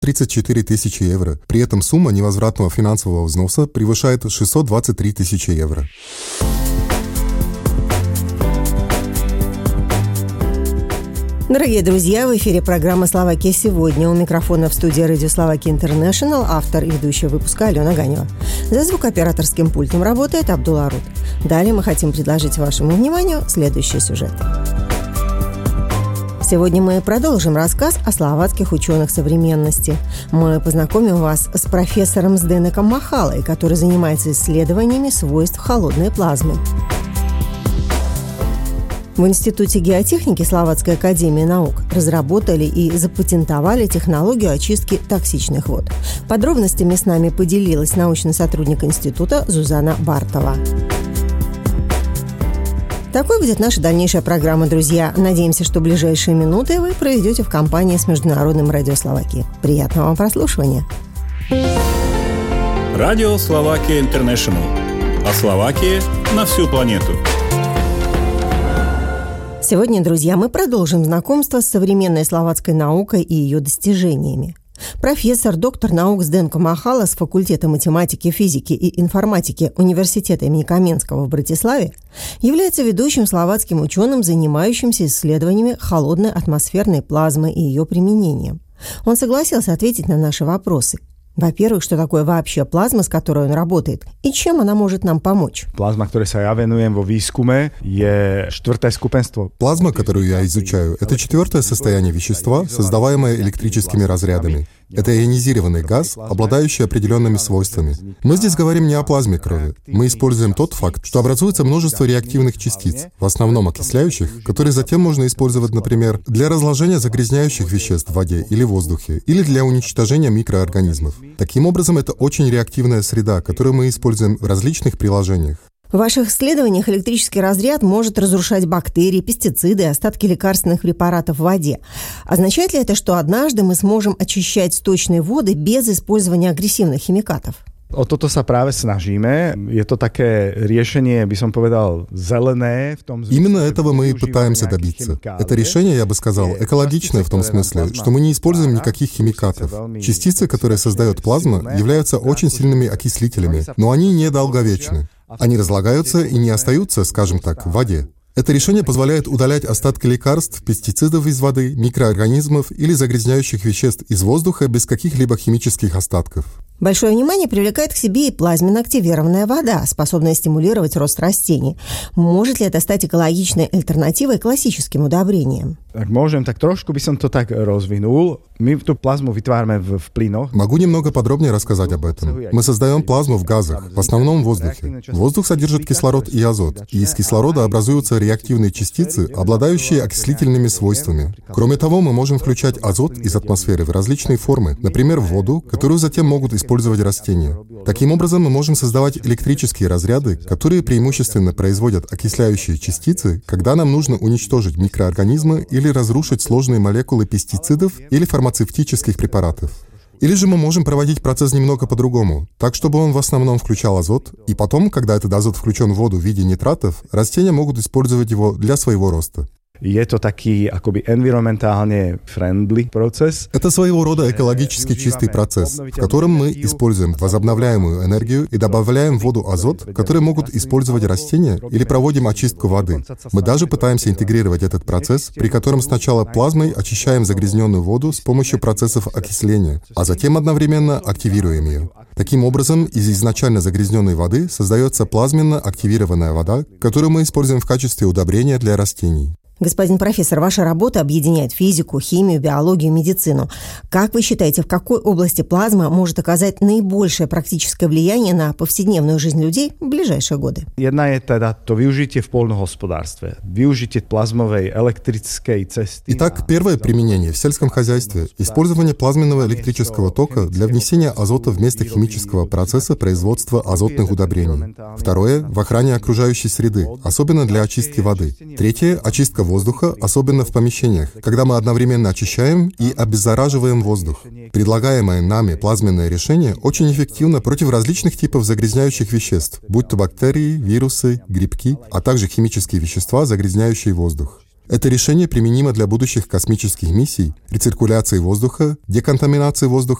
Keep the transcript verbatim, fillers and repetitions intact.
тридцать четыре тысячи евро. При этом сумма невозвратного финансового взноса превышает шестьсот двадцать три тысячи евро. Дорогие друзья, в эфире программа «Словакия сегодня». У микрофона в студии радио «Словакия Интернешнл» автор и ведущая выпуска Алена Ганева. За звукооператорским пультом работает Абдулла Рут. Далее мы хотим предложить вашему вниманию следующий сюжет. Сегодня мы продолжим рассказ о словацких ученых современности. Мы познакомим вас с профессором Зdenekом Махалой, который занимается исследованиями свойств холодной плазмы. В Институте геотехники Словацкой академии наук разработали и запатентовали технологию очистки токсичных вод. Подробностями с нами поделилась научный сотрудник института Зузана Бартова. Такой будет наша дальнейшая программа, друзья. Надеемся, что ближайшие минуты вы проведете в компании с Международным радио Словакии. Приятного вам прослушивания. Радио Словакия Интернешнл. О Словакии на всю планету. Сегодня, друзья, мы продолжим знакомство с современной словацкой наукой и ее достижениями. Профессор, доктор наук Зденко Махала с факультета математики, физики и информатики Университета имени Каменского в Братиславе является ведущим словацким ученым, занимающимся исследованиями холодной атмосферной плазмы и ее применением. Он согласился ответить на наши вопросы. Во-первых, что такое вообще плазма, с которой он работает, и чем она может нам помочь? Плазма, которой я венуем во výskume, je štvrté skupenstvo. Плазма, которую я изучаю, это четвертое состояние вещества, создаваемое электрическими разрядами. Это ионизированный газ, обладающий определенными свойствами. Мы здесь говорим не о плазме крови. Мы используем тот факт, что образуется множество реактивных частиц, в основном окисляющих, которые затем можно использовать, например, для разложения загрязняющих веществ в воде или воздухе, или для уничтожения микроорганизмов. Таким образом, это очень реактивная среда, которую мы используем в различных приложениях. В ваших исследованиях электрический разряд может разрушать бактерии, пестициды и остатки лекарственных препаратов в воде. Означает ли это, что однажды мы сможем очищать сточные воды без использования агрессивных химикатов? O toto sa práve snažíme. Je to také riešenie, by som povedal, zelené в том. Именно этого мы и пытаемся добиться. Это решение, я бы сказал, экологичное в том смысле, что мы не используем никаких химикатов. Частицы, которые создает плазма, являются очень сильными окислителями, но они недолговечны. Они разлагаются и не остаются, скажем так, в воде. Это решение позволяет удалять остатки лекарств, пестицидов из воды, микроорганизмов или загрязняющих веществ из воздуха без каких-либо химических остатков. Большое внимание привлекает к себе и плазменно-активированная вода, способная стимулировать рост растений. Может ли это стать экологичной альтернативой классическим удобрениям? Ak môžem, tak trošku by som to tak rozvinul. My tú plazmu vytvárame v, v plynoch. Могу немного подробнее рассказать об этом. Мы создаем плазму в газах, в основном в воздухе. Воздух содержит кислород и азот, и из кислорода образуются реактивные частицы, обладающие окислительными свойствами. Кроме того, мы можем включать азот из атмосферы в различные формы, например, в воду, которую затем могут использовать растения. Таким образом, мы можем создавать электрические разряды, которые преимущественно производят окисляющие частицы, когда нам нужно уничтожить микроорганизмы или разрушить сложные молекулы пестицидов или фармацевтических препаратов. Или же мы можем проводить процесс немного по-другому, так, чтобы он в основном включал азот, и потом, когда этот азот включен в воду в виде нитратов, растения могут использовать его для своего роста. Je to taký akoby environmentálne friendly процесс. Это своего рода экологически чистый процесс, в котором мы используем возобновляемую энергию и добавляем в воду азот, который могут использовать растения, или проводим очистку воды. Мы даже пытаемся интегрировать этот процесс, при котором сначала плазмой очищаем загрязненную воду с помощью процессов окисления, а затем одновременно активируем ее. Таким образом, из изначально загрязненной воды создается плазменно активированная вода, которую мы используем в качестве удобрения для растений. Господин профессор, ваша работа объединяет физику, химию, биологию, медицину. Как вы считаете, в какой области плазма может оказать наибольшее практическое влияние на повседневную жизнь людей в ближайшие годы? Jedna je teda to využitie v poľnohospodárstve. Využitie plazmovej elektrickej cesty. Итак, первое применение в сельском хозяйстве – использование плазменного электрического тока для внесения азота вместо химического процесса производства азотных удобрений. Второе – в охране окружающей среды, особенно для очистки воды. Третье – очистка воздуха, особенно в помещениях, когда мы одновременно очищаем и обеззараживаем воздух. Предлагаемое нами плазменное решение очень эффективно против различных типов загрязняющих веществ, будь то бактерии, вирусы, грибки, а также химические вещества, загрязняющие воздух. Это решение применимо для будущих космических миссий, рециркуляции воздуха, деконтаминации воздуха